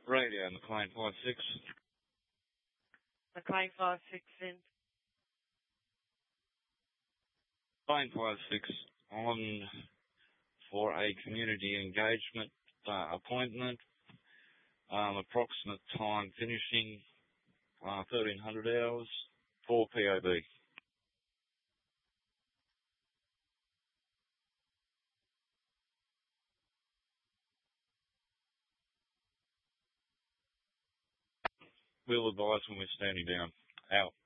Radio, McLean 56. McLean 56 in. McLean 56 on for a community engagement appointment. Approximate time finishing 1300 hours for POB. We'll advise when we're standing down. Out.